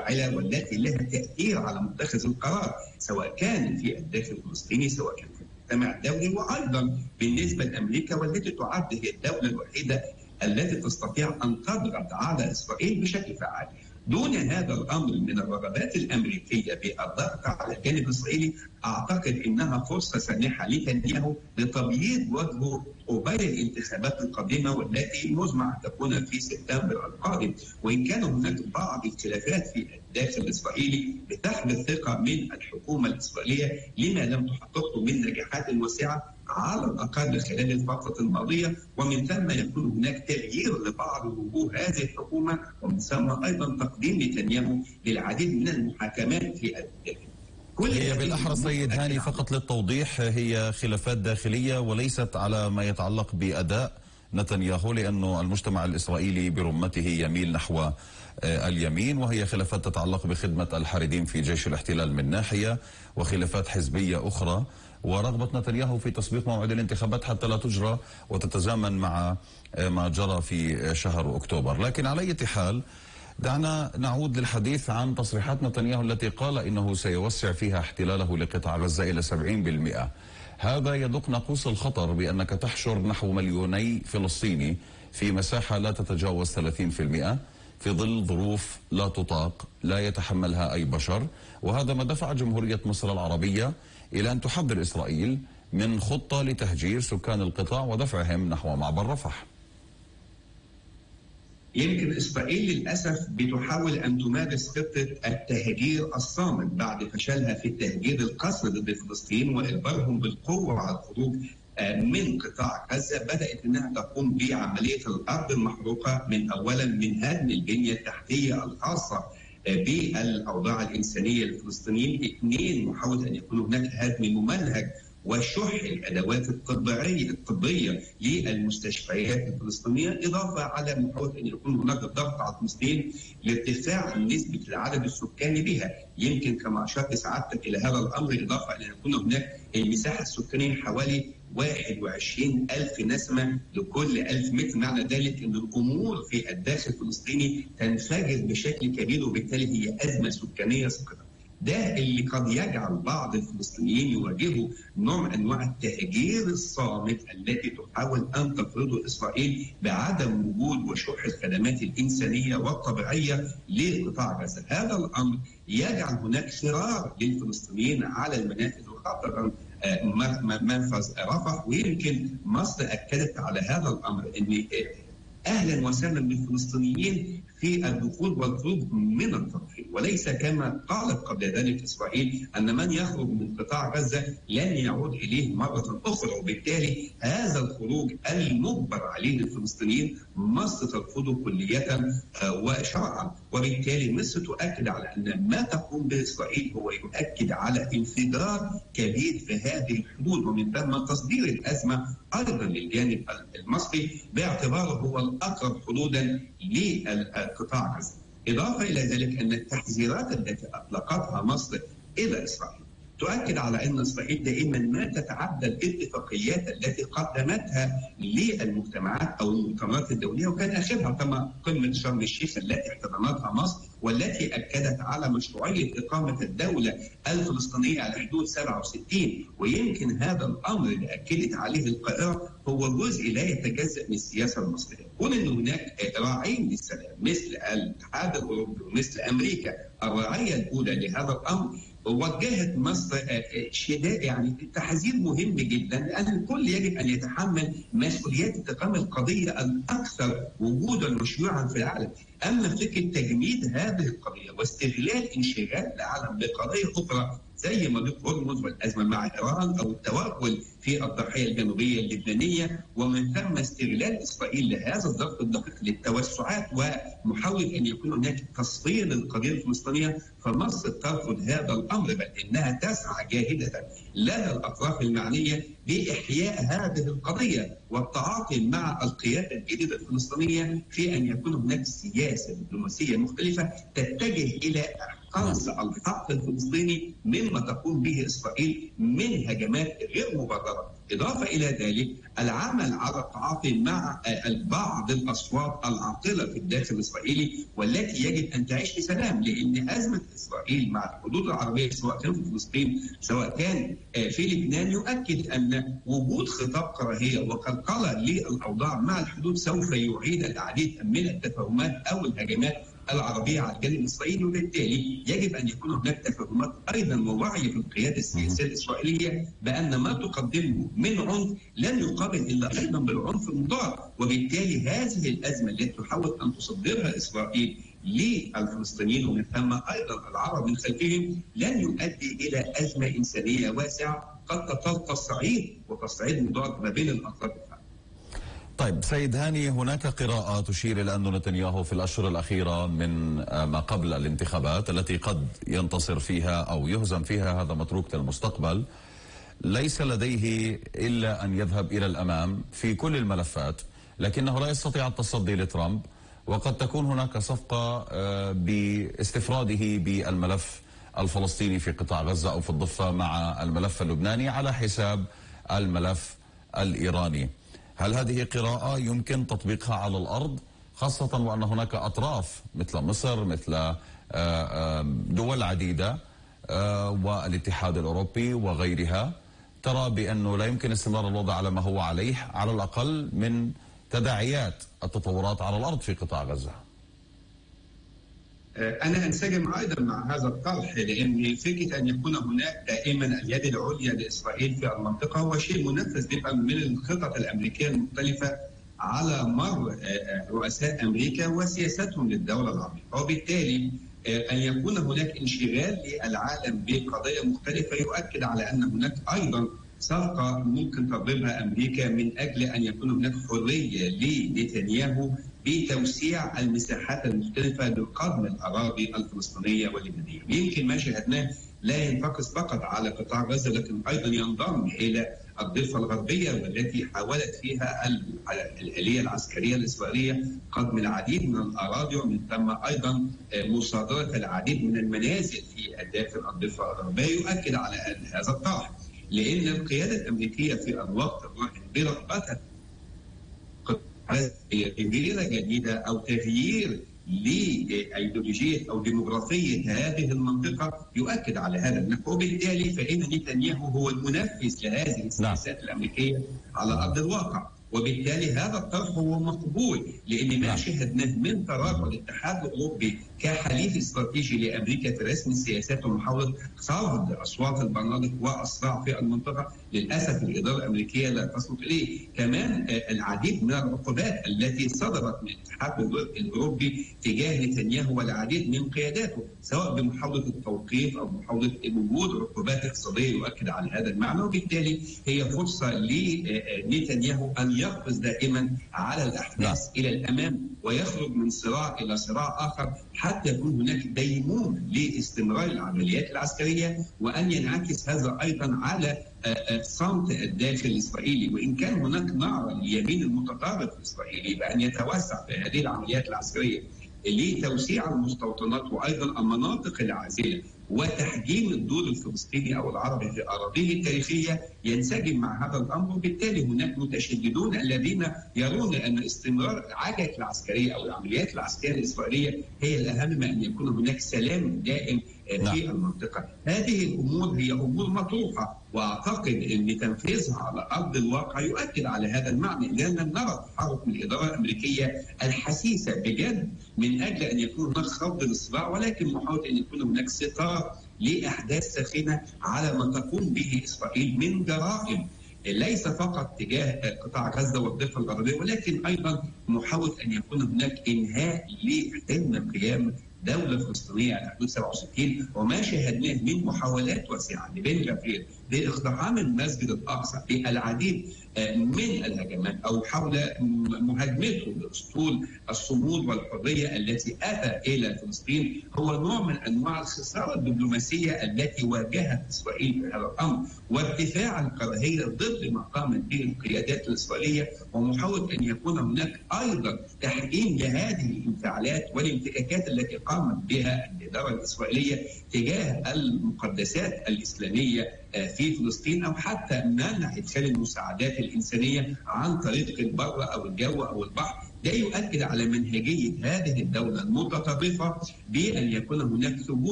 فاعلة والتي لها تأثير على متخذ القرار، سواء كان في الداخل الفلسطيني سواء كان في المجتمع الدولي، وأيضا بالنسبة لأمريكا والتي تعد هي الدولة الوحيدة التي تستطيع أن تضغط على إسرائيل بشكل فعال. دون هذا الأمر من الرغبات الأمريكية بالضغط على الجانب الإسرائيلي، أعتقد أنها فرصة سانحة لنتنياهو لتبييض وجهه قبيل الانتخابات القادمة والتي مزمع أن تكون في سبتمبر القادم. وإن كان هناك بعض الخلافات في الداخل الإسرائيلي بتحمل الثقة من الحكومة الإسرائيلية لما لم تحققه من نجاحات واسعة على الأقل خلال الفترة الماضية، ومن ثم يكون هناك تغيير لبعض وجوه هذه الحكومة، ومن ثم أيضا تقديم نتنياهو للعديد من المحاكمات في الداخل. هي بالأحرى سيد هاني فقط للتوضيح هي خلافات داخلية وليست على ما يتعلق بأداء نتنياهو، لأنه المجتمع الإسرائيلي برمته يميل نحو اليمين، وهي خلافات تتعلق بخدمة الحريديم في جيش الاحتلال من ناحية، وخلافات حزبية أخرى، ورغبة نتنياهو في تسبيق موعد الانتخابات حتى لا تجرى وتتزامن مع ما جرى في شهر أكتوبر. لكن على أي حال دعنا نعود للحديث عن تصريحات نتنياهو التي قال إنه سيوسع فيها احتلاله لقطاع غزة إلى 70%. هذا يدق ناقوس الخطر بأنك تحشر نحو 2,000,000 فلسطيني في مساحة لا تتجاوز 30% في ظل ظروف لا تطاق لا يتحملها أي بشر، وهذا ما دفع جمهورية مصر العربية إلى أن تحذر إسرائيل من خطة لتهجير سكان القطاع ودفعهم نحو معبر رفح. يمكن إسرائيل للأسف بتحاول أن تمارس خطة التهجير الصامت بعد فشلها في التهجير القسري ضد فلسطين وإجبارهم بالقوة على الخروج من قطاع غزة. بدأت أنها تقوم بعملية الأرض المحروقة، من أولا من هدم البنية التحتية الخاصة بالأوضاع الإنسانية للفلسطينيين، اثنين محاولة أن يكون هناك هدم ممنهج وشح الادوات الطبيه للمستشفيات الفلسطينيه، اضافه على محاوله ان يكون هناك ضغط على فلسطين لارتفاع نسبه العدد السكاني بها. يمكن كما اشرت سعادتك الى هذا الامر، اضافه الى ان يكون هناك المساحه السكانيه حوالي 21,000 نسمه لكل 1000 متر، معنى ذلك ان الامور في الداخل الفلسطيني تنفجر بشكل كبير، وبالتالي هي ازمه سكانيه سقطت. ده اللي قد يجعل بعض الفلسطينيين يواجهوا نوع من انواع التهجير الصامت التي تحاول ان تفرضه اسرائيل بعدم وجود وشح الخدمات الانسانيه والطبيعيه لقطاع غزه. هذا الامر يجعل هناك فرار للفلسطينيين على المنافذ، وخاصه منفذ رفح. ويمكن مصر اكدت على هذا الامر ان اهلا وسهلا بالفلسطينيين في الدخول والخروج من الترحيل، وليس كما قالت قبل ذلك اسرائيل ان من يخرج من قطاع غزه لن يعود اليه مره اخرى، وبالتالي هذا الخروج المجبر عليه الفلسطينيين مصر ترفضه كليه وشرعا. وبالتالي مصر تؤكد على ان ما تقوم به اسرائيل هو يؤكد على انفجار كبير في هذه الحدود، ومن ثم تصدير الازمه ايضا للجانب المصري باعتباره هو الاقرب حدودا لقطاع غزه. اضافه الى ذلك ان التحذيرات التي اطلقتها مصر الى اسرائيل تؤكد على ان اسرائيل دائما ما تتعدى الاتفاقيات التي قدمتها للمجتمعات او المؤتمرات الدوليه، وكان اخرها كما قمه شرم الشيخ التي احتضنتها مصر والتي اكدت على مشروعيه اقامه الدوله الفلسطينيه على حدود 67. ويمكن هذا الامر اللي اكدت عليه القاهره هو جزء لا يتجزا من السياسه المصريه. كون ان هناك راعين للسلام مثل الاتحاد الاوروبي ومثل امريكا الراعيه الاولى لهذا الامر، وجهت مصر يعني تحذير مهم جدا، لان الكل يجب ان يتحمل مسؤوليات انتقام القضيه الاكثر وجودا وشيوعا في العالم. اما فكره تجميد هذه القضيه واستغلال انشغال العالم بقضايا اخرى زي مضيق هرمز والازمه مع ايران او التوغل في الضاحيه الجنوبيه اللبنانيه، ومن ثم استغلال اسرائيل لهذا الضغط الدقيق للتوسعات ومحاوله ان يكون هناك تصفيه للقضيه الفلسطينيه، فمصر ترفض هذا الامر، بل انها تسعى جاهده لدى الاطراف المعنيه باحياء هذه القضيه والتعاطي مع القياده الجديده الفلسطينيه في ان يكون هناك سياسه دبلوماسيه مختلفه تتجه الى قنص الحق الفلسطيني مما تقوم به إسرائيل من هجمات غير مبررة. إضافة إلى ذلك العمل على التعاطي مع بعض الأصوات العاقلة في الداخل الإسرائيلي والتي يجب أن تعيش في سلام، لأن أزمة إسرائيل مع الحدود العربية سواء كان في فلسطين سواء كان في لبنان يؤكد أن وجود خطاب كراهية وقلقلة للأوضاع مع الحدود سوف يعيد العديد من التفاهمات أو الهجمات العربية على الجانب الإسرائيلي، وبالتالي يجب أن يكون هناك تفاهمات أيضا ووعي في القيادة السياسية الإسرائيلية بأن ما تقدمه من عنف لن يقابل إلا أيضا بالعنف المضاد، وبالتالي هذه الأزمة التي تحاول أن تصدرها إسرائيل للفلسطينيين ومن ثم أيضا العرب من خلفهم لن يؤدي إلى أزمة إنسانية واسعة قد تصعيد وتصعيد مضاد ما بين الأطراف. طيب سيد هاني، هناك قراءة تشير إلى أن نتنياهو في الأشهر الأخيرة من ما قبل الانتخابات التي قد ينتصر فيها أو يهزم فيها، هذا متروك للمستقبل، ليس لديه إلا أن يذهب إلى الأمام في كل الملفات، لكنه لا يستطيع التصدي لترامب، وقد تكون هناك صفقة باستفراده بالملف الفلسطيني في قطاع غزة أو في الضفة مع الملف اللبناني على حساب الملف الإيراني. هل هذه قراءة يمكن تطبيقها على الأرض، خاصة وأن هناك أطراف مثل مصر مثل دول عديدة والاتحاد الأوروبي وغيرها ترى بأنه لا يمكن استمرار الوضع على ما هو عليه على الأقل من تداعيات التطورات على الأرض في قطاع غزة؟ أنا أنسجم أيضا مع هذا الطرح، لأن فكرة أن يكون هناك دائما اليد العليا لإسرائيل في المنطقة هو شيء منفذ طبقا من الخطط الأمريكية المختلفة على مر رؤساء أمريكا وسياستهم للدولة العربية، وبالتالي أن يكون هناك انشغال للعالم بقضايا مختلفة يؤكد على أن هناك أيضا صفقة ممكن تضربها أمريكا من أجل أن يكون هناك حرية لنتنياهو بتوسيع المساحات المختلفة لقضم الأراضي الفلسطينية واللبنانية. يمكن ما شاهدناه لا ينفقس فقط على قطاع غزة لكن أيضا ينضم إلى الضفة الغربية والتي حاولت فيها الآلية العسكرية الإسرائيلية قضم العديد من الأراضي ومن ثم أيضا مصادرة العديد من المنازل في داخل الضفة الغربية، يؤكد على هذا الطرح لأن القيادة الأمريكية في الوقت الراهن برغبتها تغيير جديدة أو تغيير لأيديولوجية أو ديموغرافية هذه المنطقة يؤكد على هذا النحو، وبالتالي فإن نتنياهو هو المنفذ لهذه السياسات الأمريكية على أرض الواقع، وبالتالي هذا الطرح هو مقبول لأن ما شاهدناه من تراجع الاتحاد الأوروبي كحليف استراتيجي لأمريكا في رسم السياسات ومحاولة صعد أصوات البرنامج والصراع في المنطقة للأسف الإدارة الأمريكية لا تصل إليه. كمان العديد من العقوبات التي صدرت من الاتحاد الأوروبي تجاه نتنياهو والعديد من قياداته سواء بمحاولة التوقيف أو محاولة وجود عقوبات اقتصادية يؤكد على هذا المعنى، وبالتالي هي فرصة لنتنياهو أن يقفز دائما على الأحداث إلى الأمام ويخرج من صراع إلى صراع آخر حتى يكون هناك ديمومة لاستمرار العمليات العسكرية، وأن ينعكس هذا أيضا على صمت الداخل الإسرائيلي، وإن كان هناك نعرة اليمين المتطرف الإسرائيلي بأن يتوسع في هذه العمليات العسكرية لتوسيع المستوطنات وأيضا المناطق العازلة وتحجيم الدور الفلسطيني أو العربي في أراضيه التاريخية ينسجم مع هذا الأمر، وبالتالي هناك متشددون الذين يرون أن استمرار العجلة العسكرية أو العمليات العسكرية الإسرائيلية هي الأهم من أن يكون هناك سلام دائم في المنطقة. هذه الأمور هي أمور مطروحة، وأعتقد أن تنفيذها على أرض الواقع يؤكد على هذا المعنى، لأننا نرى تحرك من الإدارة الأمريكية الحسيسة بجد من أجل أن يكون هناك خوض للصراع، ولكن محاولة أن يكون هناك ستار لأحداث ساخنة على ما تقوم به إسرائيل من جرائم ليس فقط تجاه قطاع غزة والضفة الغربية، ولكن أيضا محاولة أن يكون هناك إنهاء لحلم قيام دولة فلسطينية على حدود 67 وما شاهدناه من محاولات واسعة لبن غفير باقتحام المسجد الأقصى بالعديد من الهجمات أو حول مهاجمته لأسطول الصمود والحرية التي أتى إلى فلسطين هو نوع من أنواع الخسارة الدبلوماسية التي واجهت إسرائيل في هذا الأمر، وارتفاع الكراهية ضد ما قامت به القيادات الإسرائيلية، ومحاولة أن يكون هناك أيضا تحقيم لهذه الانفعالات والانتهاكات التي قامت بها الإدارة الإسرائيلية تجاه المقدسات الإسلامية في فلسطين، أو حتى منع إدخال المساعدات الإنسانية عن طريق البر أو الجو أو البحر. ده يؤكد على منهجية هذه الدولة المتطرفة بأن يكون هناك ثبوت